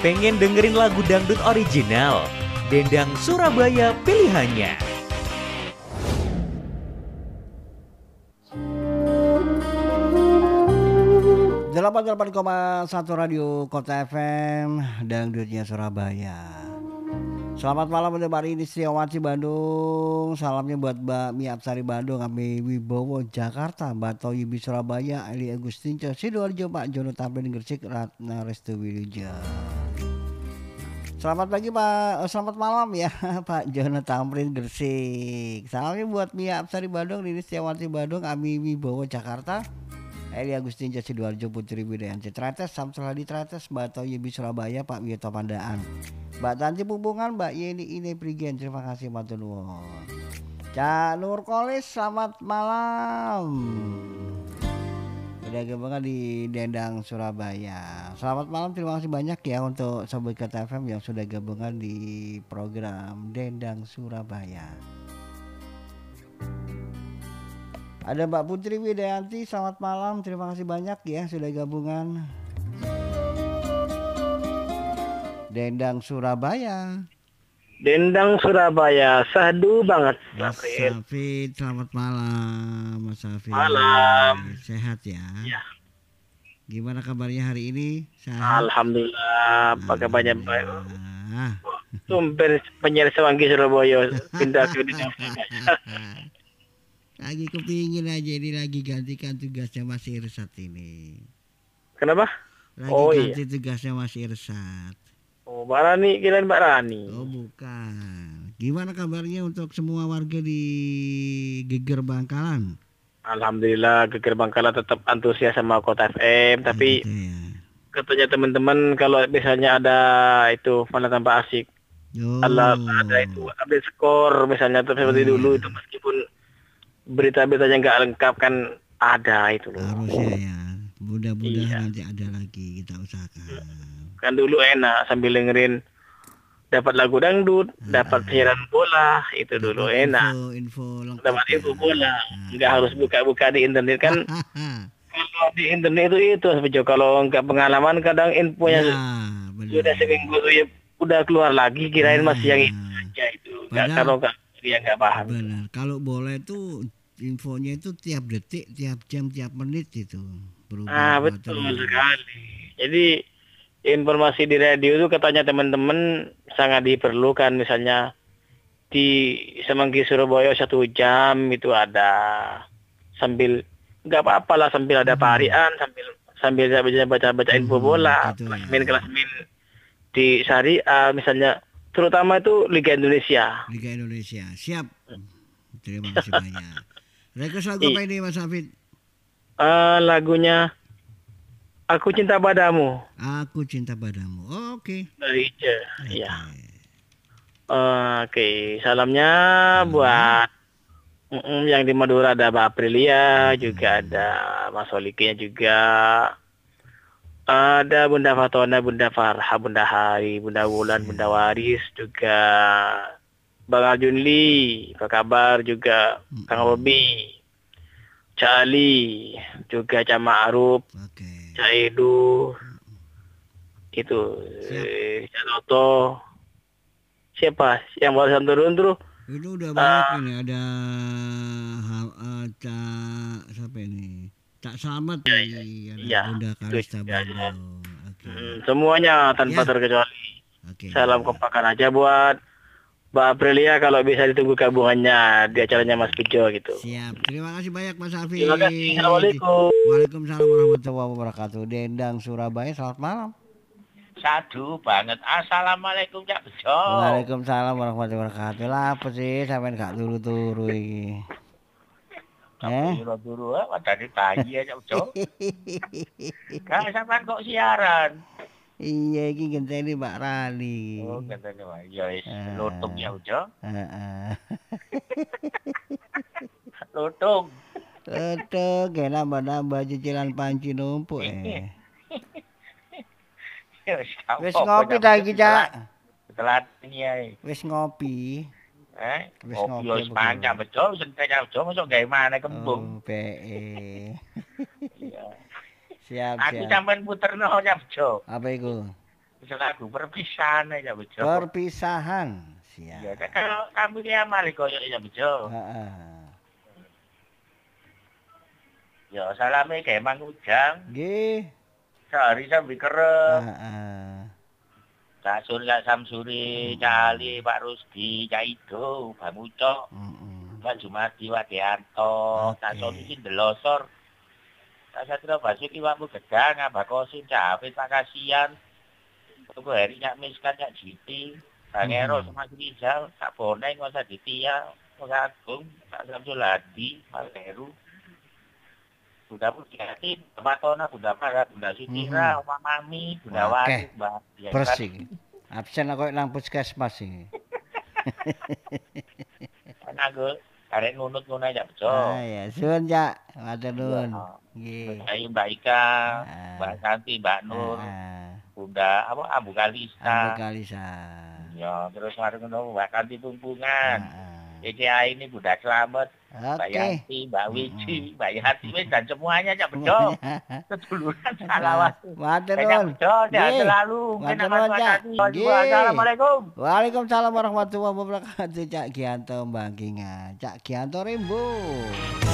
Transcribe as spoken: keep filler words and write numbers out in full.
Pengen dengerin lagu dangdut original? Dendang Surabaya pilihannya. delapan puluh delapan koma satu Radio Kota F M Dangdutnya Surabaya. Selamat malam untuk Mbak Rini Setiawati Bandung. Salamnya buat Mbak Mi Apsari Bandung, Kami Wibowo Jakarta, Mbak Toyibi Surabaya, Eli Agustinco Sidoarjo, Pak Jono Tamrin Gresik, Ratna Restu Wilujeng. Selamat pagi Pak, oh, selamat malam ya Pak Jono Tamrin Gresik. Salamnya buat Mia Apsari Bandung, Rini Setiawati Bandung, Kami Wibowo Jakarta, Eli Agustin Sidoarjo, Putri Widayanti Tretes, Samsul Hadi Tretes, Mbak Toyibi Surabaya, Pak Wiyoto Pandaan, Mbak Tanti Pumpungan, Mbak Yeni Ine Prigen. Terima kasih Mbak Nuwun. Cak Nur Kolis, selamat malam. Udah gabungan di Dendang Surabaya. Selamat malam, terima kasih banyak ya untuk Sobat Kota F M yang sudah gabungan di program Dendang Surabaya. Ada Mbak Putri Widayanti, selamat malam. Terima kasih banyak ya sudah gabungan Dendang Surabaya. Dendang Surabaya, sahdu banget. Mas Safid, selamat malam Mas Safid. Malam. Sehat ya? Ya. Gimana kabarnya hari ini? Sehat? Alhamdulillah, pakai banyak baik. Sumber penyiar Semanggi Surabaya pindah ke Dendang Surabaya. Lagi kepingin aja ini lagi gantikan tugasnya Mas Irsat ini. Kenapa? Lagi oh, ganti iya. tugasnya Mas Irsat. Oh, Mbak Rani, kirain Mbak Rani. Oh, bukan. Gimana kabarnya untuk semua warga di Geger Bangkalan? Alhamdulillah, Geger Bangkalan tetap antusias sama Kota F M, tapi gitu ya. Katanya teman-teman kalau misalnya ada itu mana tambah asik. Oh. Ada, ada itu update skor misalnya seperti oh, dulu iya. itu meskipun berita-beritanya nggak lengkap kan ada itu loh. Harusnya ya. Mudah-mudahan iya. nanti ada lagi, kita usahakan. Kan dulu enak sambil dengerin dapat lagu dangdut, nah, dapat siaran bola, itu dapat dulu info, enak. Info lengkap. Dapat ya. info bola, nggak nah. harus buka-buka di internet kan. Kalau di internet itu itu seperti kalau nggak pengalaman kadang infonya ya, sudah seminggu ya udah keluar lagi, kirain nah. masih yang itu saja itu. Nggak, kalau nggak dia nggak paham. Benar. Kalau bola itu infonya itu tiap detik, tiap jam, tiap menit itu. Ah betul sekali. Jadi informasi di radio itu katanya teman-teman sangat diperlukan, misalnya di Semanggi Surabaya satu jam itu ada sambil nggak apa-apa lah sambil ada parian, sambil sambil baca-baca info bola, gitu, klasmen klasmen di Syariah misalnya, terutama itu Liga Indonesia. Liga Indonesia siap. Terima kasih banyak. Request lagu apa ini Mas Hafid? Uh, lagunya Aku Cinta Padamu. Aku Cinta Padamu. Oh, oke. Okay. Dari Ica. Okay. Ya. Uh, oke, okay. Salamnya hmm. buat mm, yang di Madura ada Mbak Aprilia, hmm. juga ada Mas Solikinya juga. Ada Bunda Fatona, Bunda Farha, Bunda Hari, Bunda Wulan, Bunda Waris, juga Bang Aljunli, apa kabar juga, hmm. Kang Robi. Cak Ali, juga Cak Ma'ruf, okay. Cak Edu, itu, Cak Toto, siapa yang barusan turun tuh? Itu udah banyak uh, ini, ada uh, Cak, siapa ini? Cak Slamet ya, nih, ada ya, Bunda Kalista ya, Bandung. ya. Okay. Hmm, semuanya tanpa ya. terkecuali. Okay. Salam kompakan aja buat Mbak Aprilia, kalau bisa ditunggu gabungannya di acaranya Mas Pujo gitu. Siap. Terima kasih banyak Mas Alfi. Terima kasih. Assalamualaikum. Waalaikumsalam warahmatullahi wabarakatuh. Dendang Surabaya, selamat malam. Sadu banget. Assalamualaikum Cak Bejo. Waalaikumsalam warahmatullahi wabarakatuh. Lah apa sih sampean gak turu-turu iki? Eh? Turu-turu apa tadi pagi ya Cak Bejo. Kan sampean kok siaran? Iya, iki genteni Mbak Rani. Oh, genteni Mbak. Ya wis, uh, lutung ya, Ujo. Heeh. Uh, uh. lutung. Lutung, kayak nambah-nambah cicilan panci numpuk eh. Wis ngopi ta iki, Cak? Telat ini ae. Wis ngopi. Eh, wis ngopi wis pancak bejo, wis entek ya, Ujo, mosok gawe maneh kembung. Oh, pe. Iya. Siap, aku siap. sampean puterno ya Bejo. Apa iku? Bisa lagu perpisahan aja bejo. Perpisahan. Ya Siap. kan kalau kamu dia mari koyo ya bejo. Heeh. Ya salame kayak Mang Ujang. Nggih. Sehari sambil kerep. Heeh. Kak Sur, Kak Samsuri, Kak Ali, Pak Rusdi, Kak Ido, Pak Mucok, Heeh. Pak Jumadi, Pak Deanto, Kak Oke. Soti Sindelosor, Kak Satrio Basuki, Pak Mugedang, Pak Kosim, Kak Hafid, Pak Kasian, Tuku Heri, Kak Miskan, Kak Jiti, Kak Ngero, Mhm. Mas Rizal, Kak Boneng, Mas Aditya, Mas Agung, Kak Samsul Hadi, Mas Heru, Bunda Pujiati, Bapak Tona, Bunda Farah, Bunda Sutira, Mhm. Oma Mami, Bunda Oke. Wati, Mbak Dian. Bersih. Absen aku nang puskesmas iki. Kan aku karek ngunut ngono aja bejo. Ah ya, suwun Cak. Matur nuwun. Iya. Nggih. Ayo Mbak Ika, Ah. Mbak Santi, Mbak Nur, Heeh. Bunda apa Abu Ambe Kalista. kalisan. Ya, terus mari ngono Mbak Kanti Tumpungan. Heeh. Iki ini Bunda Slamet, Mbak Oke. Yanti, Mbak Wiji, Mbak Yati wis dan semuanya aja bejo. Semuanya. Seduluran salawat. Matur Kayaknya nuwun. bejo, sehat Nggih. selalu. Mungkin Matur akan nuwun, Cak. suatu. Nggih. Assalamualaikum. Waalaikumsalam warahmatullahi wabarakatuh. Cak Gianto Bangkingan. Cak Gianto Rembo.